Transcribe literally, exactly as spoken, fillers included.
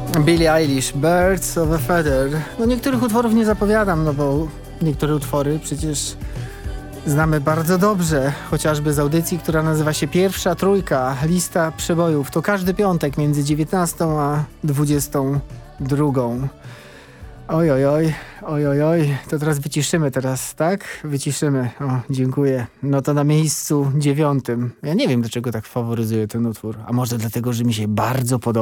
Billie Eilish, Birds of a Feather. No niektórych utworów nie zapowiadam, no bo niektóre utwory przecież znamy bardzo dobrze, chociażby z audycji, która nazywa się Pierwsza Trójka, lista przebojów. To każdy piątek między dziewiętnastą a dwudziestą drugą. Oj, oj, oj, oj, oj, oj, to teraz wyciszymy teraz, tak? Wyciszymy, o, dziękuję. No to na miejscu dziewiątym. Ja nie wiem, dlaczego tak faworyzuję ten utwór, a może dlatego, że mi się bardzo podoba.